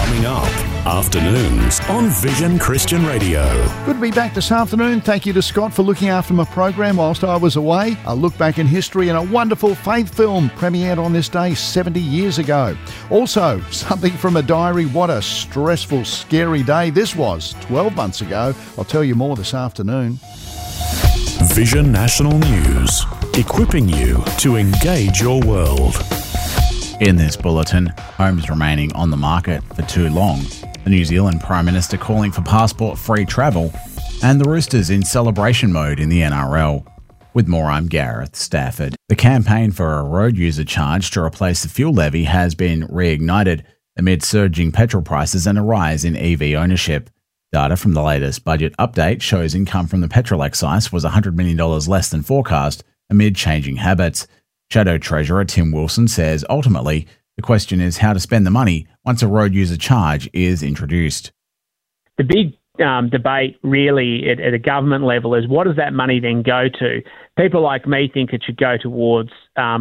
Coming up, afternoons on Vision Christian Radio. Good to be back this afternoon. Thank you to Scott for looking after my program whilst I was away. A look back in history and a wonderful faith film premiered on this day 70 years ago. Also, something from a diary. What a stressful, scary day this was 12 months ago. I'll tell you more this afternoon. Vision National News, equipping you to engage your world. In this bulletin, homes remaining on the market for too long, the New Zealand Prime Minister calling for passport-free travel, and the Roosters in celebration mode in the NRL. With more, I'm Gareth Stafford. The campaign for a road user charge to replace the fuel levy has been reignited amid surging petrol prices and a rise in EV ownership. Data from the latest budget update shows income from the petrol excise was $100 million less than forecast amid changing habits. Shadow Treasurer Tim Wilson says ultimately the question is how to spend the money once a road user charge is introduced. The big debate really at a government level is what does that money then go to? People like me think it should go towards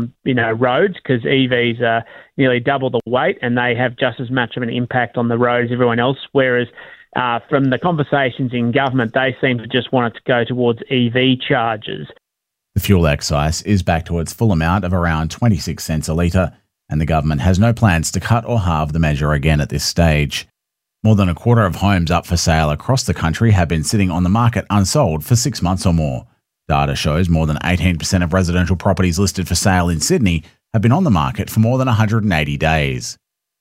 roads because EVs are nearly double the weight and they have just as much of an impact on the road as everyone else, whereas from the conversations in government, they seem to just want it to go towards EV charges. The fuel excise is back to its full amount of around 26 cents a litre, and the government has no plans to cut or halve the measure again at this stage. More than a quarter of homes up for sale across the country have been sitting on the market unsold for 6 months or more. Data shows more than 18% of residential properties listed for sale in Sydney have been on the market for more than 180 days.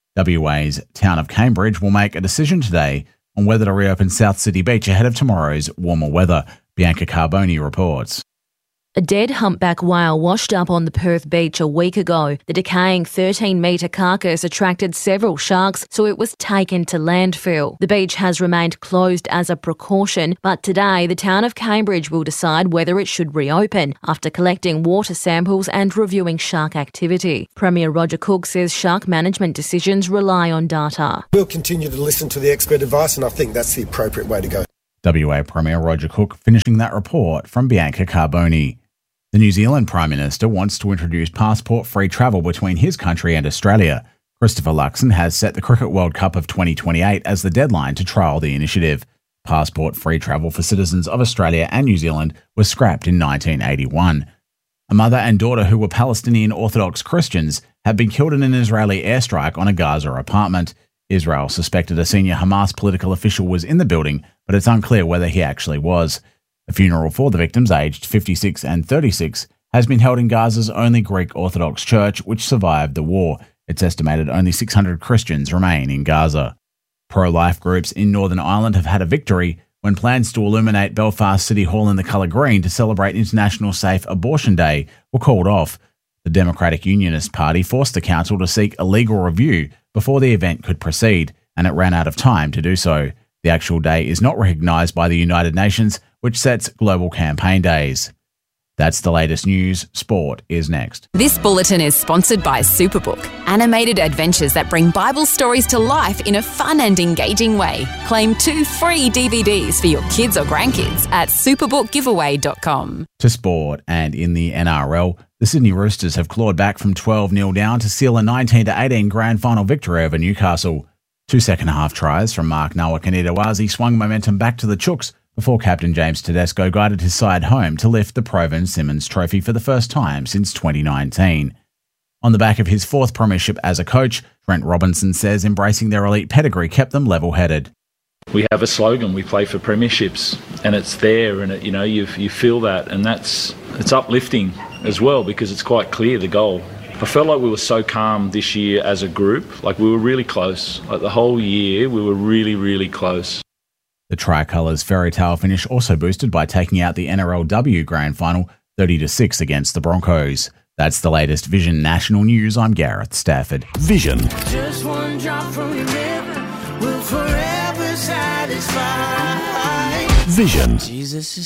WA's Town of Cambridge will make a decision today on whether to reopen South City Beach ahead of tomorrow's warmer weather, Bianca Carboni reports. A dead humpback whale washed up on the Perth beach a week ago. The decaying 13-metre carcass attracted several sharks, so it was taken to landfill. The beach has remained closed as a precaution, but today the town of Cambridge will decide whether it should reopen after collecting water samples and reviewing shark activity. Premier Roger Cook says shark management decisions rely on data. We'll continue to listen to the expert advice, and I think that's the appropriate way to go. WA Premier Roger Cook finishing that report from Bianca Carboni. The New Zealand Prime Minister wants to introduce passport-free travel between his country and Australia. Christopher Luxon has set the Cricket World Cup of 2028 as the deadline to trial the initiative. Passport-free travel for citizens of Australia and New Zealand was scrapped in 1981. A mother and daughter who were Palestinian Orthodox Christians have been killed in an Israeli airstrike on a Gaza apartment. Israel suspected a senior Hamas political official was in the building, but it's unclear whether he actually was. A funeral for the victims, aged 56 and 36, has been held in Gaza's only Greek Orthodox church, which survived the war. It's estimated only 600 Christians remain in Gaza. Pro-life groups in Northern Ireland have had a victory when plans to illuminate Belfast City Hall in the colour green to celebrate International Safe Abortion Day were called off. The Democratic Unionist Party forced the council to seek a legal review before the event could proceed, and it ran out of time to do so. The actual day is not recognised by the United Nations, which sets global campaign days. That's the latest news. Sport is next. This bulletin is sponsored by Superbook, animated adventures that bring Bible stories to life in a fun and engaging way. Claim 2 free DVDs for your kids or grandkids at superbookgiveaway.com. To sport, and in the NRL, the Sydney Roosters have clawed back from 12-0 down to seal a 19-18 grand final victory over Newcastle. 2 second-half tries from Mark Nawaqanitawase swung momentum back to the Chooks before captain James Tedesco guided his side home to lift the Provan Simmons Trophy for the first time since 2019. On the back of his 4th premiership as a coach, Trent Robinson says embracing their elite pedigree kept them level-headed. We have a slogan, we play for premierships, and it's there, and you feel that, and it's uplifting as well because it's quite clear the goal. I felt like we were so calm this year as a group, like we were really close. Like the whole year, we were really, really close. The Tricolours' fairy tale finish also boosted by taking out the NRLW Grand Final 30-6 against the Broncos. That's the latest Vision National News. I'm Gareth Stafford. Vision. Just one drop from your river will forever satisfy. Vision. Jesus is